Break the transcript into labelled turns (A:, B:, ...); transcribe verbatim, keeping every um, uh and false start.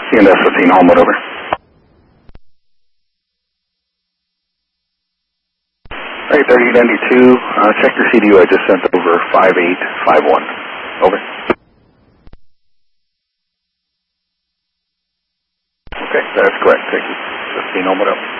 A: E and S fifteen, Homewood, over. All right, thirty ninety-two, uh, check your C D U. I just sent over five eight five one. Over. Okay, that's correct. Thank you. fifteen, Homewood, over.